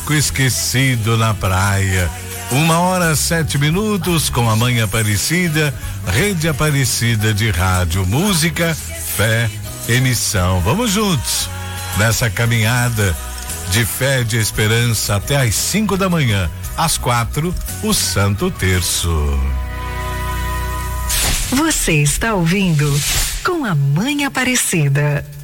barco esquecido na praia. 1h07 com a Mãe Aparecida, Rede Aparecida de Rádio, Música, Fé e Missão. Vamos juntos nessa caminhada de fé e de esperança até às 5 da manhã. Às 4, o Santo Terço. Você está ouvindo Com a Mãe Aparecida.